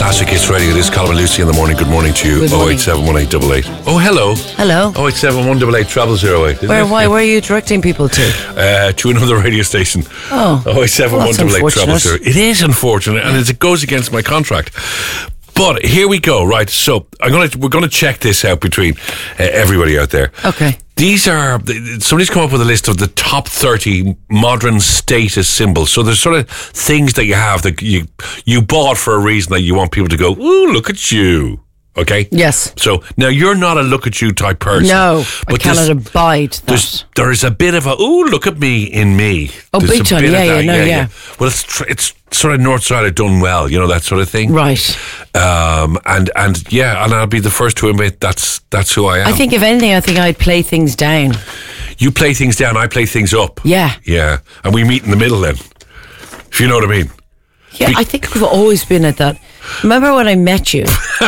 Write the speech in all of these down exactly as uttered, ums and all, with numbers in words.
Classic Hits Radio. It is Colin and Lucy in the morning. Good morning to you. Good morning. oh eight seven one eight eight eight. Oh, hello. Hello. oh eight seven one eight eight treble zero eight. Where, why, where are you directing people to? Uh, to another radio station. Oh. oh eight seven one eight eight Well, treble zero. It is unfortunate, and it goes against my contract. But here we go, right? So I'm gonna we're gonna check this out between uh, everybody out there. Okay. These are somebody's come up with a list of the top thirty modern status symbols. So there's sort of things that you have that you you bought for a reason that you want people to go, ooh, look at you. Okay. Yes. So now you're not a look at you type person. No, but I cannot abide there's, that. there is a bit of a ooh, look at me in me. Oh, There's big a time. bit Yeah, of yeah, that, no, yeah. Well, it's tr- it's sort of north side of done well, you know, that sort of thing. Right. Um, and and yeah, and I'll be the first to admit that's that's who I am. I think if anything, I think I'd play things down. You play things down, I play things up. Yeah. Yeah. And we meet in the middle then. If you know what I mean. Yeah, Be- I think we've always been at that. Remember when I met you?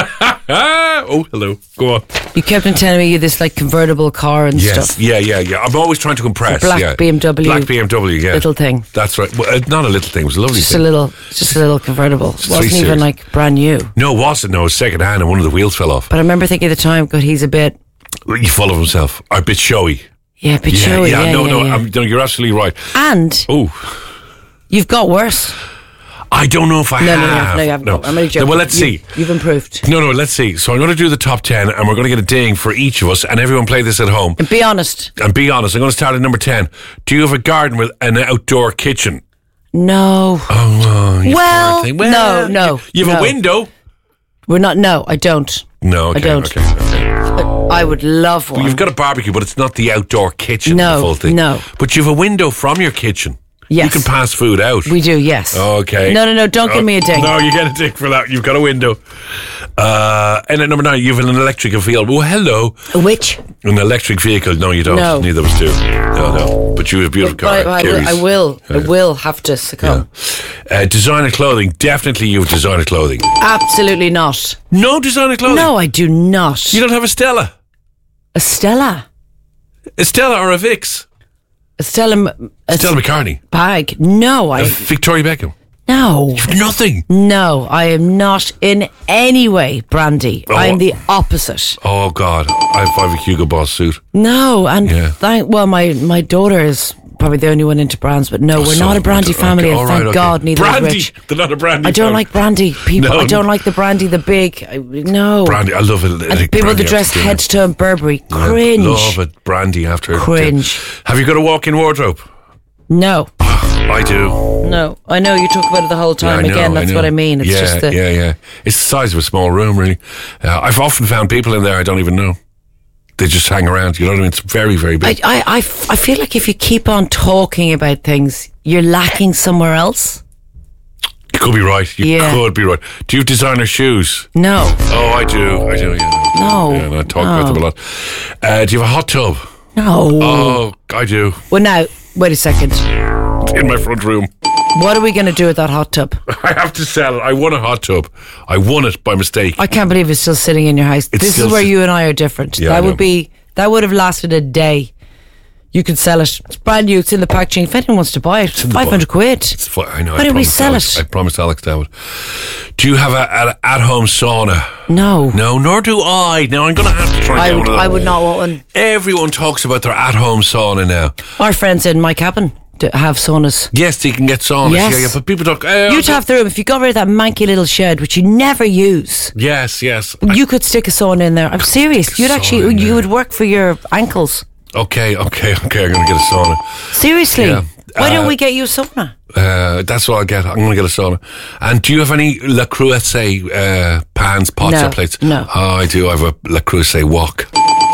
Oh, hello. Go on. You kept on telling me you had this like convertible car and Yes. stuff. Yeah, yeah, yeah. I'm always trying to impress. black yeah. B M W. Black B M W, yeah. Little thing. That's right. Well, uh, not a little thing. It was a lovely Just thing. a little, just a little convertible. It wasn't three even series. like brand new. No, it wasn't. No, it was second hand and one of the wheels fell off. But I remember thinking at the time, God, he's a bit, He's full of himself. A bit showy. yeah, a bit Yeah, showy. yeah, Yeah, no, yeah, no, yeah. I'm, no, you're absolutely right. And Oh, you've got worse. I don't know if I No, have. no, no, no, you haven't. got- I'm only joking. Well, let's You- see. You've improved. No, no, let's see. So I'm going to do the top ten, and we're going to get a ding for each of us, and everyone play this at home. And be honest. And be honest, I'm going to start at number ten. Do you have a garden with an outdoor kitchen? No. Oh, well, you Well, poor thing. no, no, You have no. a window? We're not, no, I don't. No, okay, I don't. okay, okay. But I would love one. Well, you've got a barbecue, but it's not the outdoor kitchen, No, the full thing. no. But you have a window from your kitchen. Yes. You can pass food out. We do, yes. Okay. No, no, no, don't give me a ding. No, you get a ding for that. You've got a window. Uh, and at number nine, you have an electric vehicle. Well, hello. A witch? An electric vehicle. No, you don't. No. Neither of us do. No, no. But you have a beautiful car. But I, I, will, Kerry's. I will. I Yeah. will have to succumb. Uh, designer clothing. Definitely you have designer clothing. Absolutely not. No designer clothing? No, I do not. You don't have a Stella? A Stella? A Stella or a Vix? A Stella... A Stella McCartney? bag? No, I... A Victoria Beckham? No. Nothing. No, I am not in any way Brandy. Oh. I am the opposite. Oh, God. I have a Hugo Boss suit. No, and Yeah. thank... Well, my, my daughter is probably the only one into brands, but no, Oh, we're so- not a brandy okay, family, and all thank right, okay. God neither Brandy. is Rich. They're not a brandy I don't family. like brandy people. No. I don't like the brandy, the big. I, no. Brandy. I love it. And people that dress head to toe in Burberry. Cringe. Love it. Brandy after. Cringe. Have you got a walk-in wardrobe? No. I do. No. I know you talk about it the whole Yeah, I time. know, Again, that's know. what I mean. It's yeah, just the. yeah, yeah. It's the size of a small room, really. Uh, I've often found people in there I don't even know. They just hang around. You know what I mean? It's very, very I, big. I, I, f- I feel like if you keep on talking about things, you're lacking somewhere else. You could be right. You Yeah. could be right. Do you have designer shoes? No. Oh, I do. I do, yeah. No. Yeah, and I talk about No. them a lot. Uh, do you have a hot tub? No. Oh, I do. Well, now, wait a second. In my front room. What are we going to do with that hot tub? I have to sell it. I won a hot tub. I won it by mistake. I can't believe it's still sitting in your house. It's this still is where sit- you and I are different. Yeah, I that know. would be that would have lasted a day. You could sell it. It's brand new. It's in the packaging. If anyone wants to buy it, in the five hundred box. quid. It's fu- I know. Why I don't we promised sell Alex, it? I promised Alex that would. Do you have a, a at-home sauna? No. No, nor do I. Now I'm going to have to try I and would, get one of I them. would not want one. Everyone talks about their at-home sauna now. Our friends in my cabin to have saunas. Yes, they can get saunas. Yes. Yeah, yeah, but people talk. Uh, You'd have the room. If you got rid of that manky little shed, which you never use, Yes, yes. you could stick a sauna in there. I'm serious. You'd sauna actually, in you there. would work for your ankles. Okay, okay, okay. I'm going to get a sauna. Seriously. Yeah. Why don't Uh, we get you a sauna? Uh, that's what I'll get. I'm going to get a sauna. And do you have any La Creuset uh, pans, pots, No, or plates? no. Oh, I do. I have a La Creuset wok.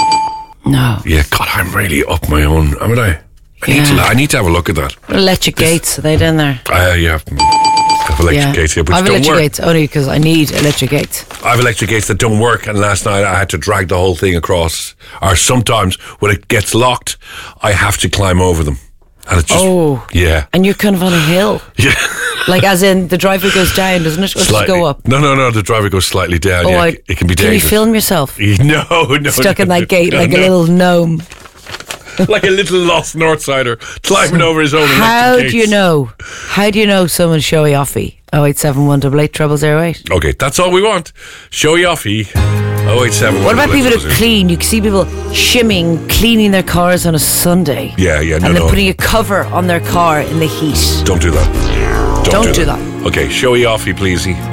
No. Yeah, God, I'm really up my own, haven't I? I need, Yeah. to, I need to have a look at that. Electric gates, are they down there? Uh, yeah, I have electric Yeah. gates here, but I have don't electric work. gates only because I need electric gates. I have electric gates that don't work, and last night I had to drag the whole thing across. Or sometimes when it gets locked, I have to climb over them. And it just, Oh. yeah. And you're kind of on a hill. Yeah. Like, as in, the driveway goes down, doesn't it? Or does it Slightly. go up? No, no, no, the driver goes slightly down. Oh, yeah, I, it can be Can dangerous. you film yourself? No, no. Stuck no, in that gate no, like no. a little gnome. Like a little lost Northsider climbing over his own How electric do you gates. know? How do you know someone's showy offy oh eight seven one eight eight zero zero eight. Okay, that's all we want. Show you offy. oh eight seven. What about people that clean? You can see people shimming, cleaning their cars on a Sunday. Yeah, yeah, no, And then no. putting a cover on their car in the heat. Don't do that. Don't do, do that. that. Okay, show you offy, pleasey.